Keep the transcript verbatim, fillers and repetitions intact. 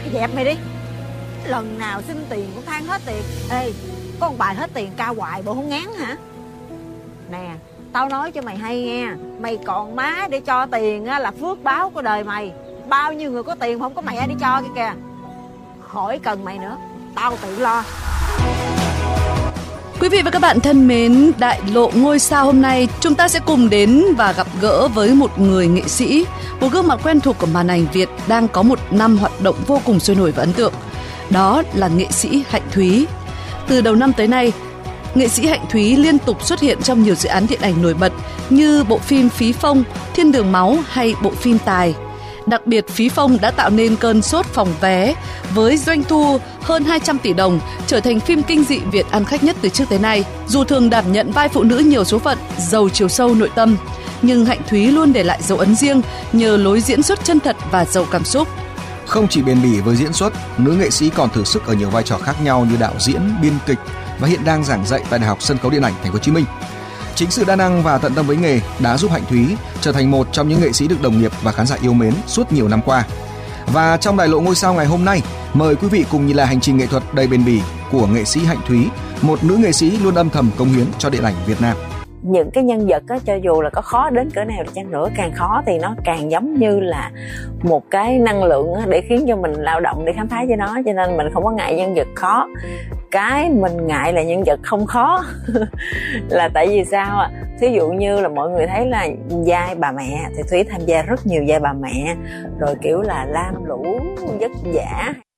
Dẹp mày đi. Lần nào xin tiền cũng than hết tiền. Ê, có một bài hết tiền cao hoài bộ không ngán hả? Nè, tao nói cho mày hay nghe, mày còn má để cho tiền á là phước báo của đời mày. Bao nhiêu người có tiền mà không có mày ai đi cho kia kìa. Khỏi cần mày nữa, tao tự lo. Quý vị và các bạn thân mến, Đại lộ ngôi sao hôm nay chúng ta sẽ cùng đến và gặp gỡ với một người nghệ sĩ, một gương mặt quen thuộc của màn ảnh Việt đang có một năm hoạt động vô cùng sôi nổi và ấn tượng. Đó là nghệ sĩ Hạnh Thúy. Từ đầu năm tới nay, nghệ sĩ Hạnh Thúy liên tục xuất hiện trong nhiều dự án điện ảnh nổi bật như bộ phim Phí Phong, Thiên đường máu hay bộ phim Tài. Đặc biệt, Phí Phong đã tạo nên cơn sốt phòng vé với doanh thu hơn hai trăm tỷ đồng, trở thành phim kinh dị Việt ăn khách nhất từ trước tới nay. Dù thường đảm nhận vai phụ nữ nhiều số phận, giàu chiều sâu nội tâm, nhưng Hạnh Thúy luôn để lại dấu ấn riêng nhờ lối diễn xuất chân thật và giàu cảm xúc. Không chỉ bền bỉ với diễn xuất, nữ nghệ sĩ còn thử sức ở nhiều vai trò khác nhau như đạo diễn, biên kịch và hiện đang giảng dạy tại Đại học Sân khấu Điện ảnh Thành phố Hồ Chí Minh. Chính sự đa năng và tận tâm với nghề đã giúp Hạnh Thúy trở thành một trong những nghệ sĩ được đồng nghiệp và khán giả yêu mến suốt nhiều năm qua. Và trong Đại lộ ngôi sao ngày hôm nay, mời quý vị cùng nhìn lại hành trình nghệ thuật đầy bền bỉ của nghệ sĩ Hạnh Thúy, một nữ nghệ sĩ luôn âm thầm cống hiến cho điện ảnh Việt Nam. Những cái nhân vật á, cho dù là có khó đến cỡ nào đi chăng nữa, càng khó thì nó càng giống như là một cái năng lượng á, để khiến cho mình lao động để khám phá cho nó. Cho nên mình không có ngại nhân vật khó. Cái mình ngại là nhân vật không khó. Là tại vì sao ạ? Thí dụ như là mọi người thấy là vai bà mẹ thì Thúy tham gia rất nhiều vai bà mẹ, rồi kiểu là lam lũ vất vả.